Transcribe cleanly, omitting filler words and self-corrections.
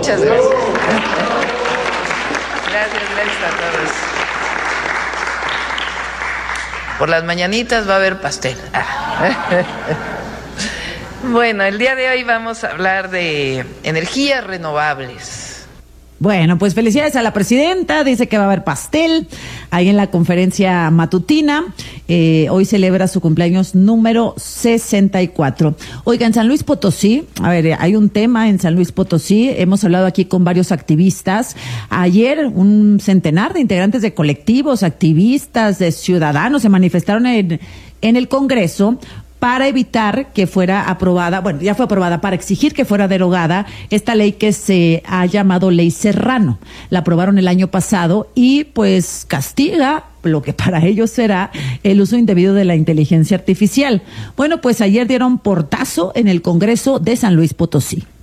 Muchas gracias. Gracias a todos. Por las mañanitas va a haber pastel. Bueno, el día de hoy vamos a hablar de energías renovables. Bueno, pues felicidades a la presidenta, dice que va a haber pastel ahí en la conferencia matutina. Hoy celebra su cumpleaños número 64. Oiga, en San Luis Potosí, a ver, hay un tema en San Luis Potosí, hemos hablado aquí con varios activistas. Ayer un centenar de integrantes de colectivos, activistas, de ciudadanos se manifestaron en el Congreso para evitar que fuera aprobada, bueno, ya fue aprobada, para exigir que fuera derogada esta ley que se ha llamado Ley Serrano. La aprobaron el año pasado y pues castiga lo que para ellos será el uso indebido de la inteligencia artificial. Bueno, pues ayer dieron portazo en el Congreso de San Luis Potosí.